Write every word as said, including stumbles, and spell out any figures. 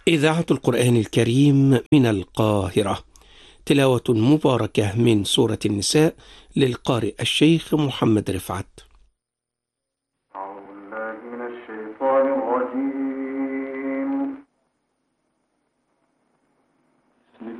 إذاعة القرآن الكريم من القاهرة، تلاوة مباركة من سورة النساء للقارئ الشيخ محمد رفعت.